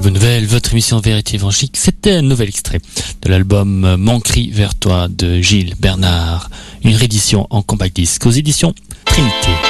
bonne nouvelle, votre émission Vérité Évangélique, c'était un nouvel extrait de l'album Mon cri vers toi de Gilles Bernard, une réédition en compact disque aux éditions Trinité.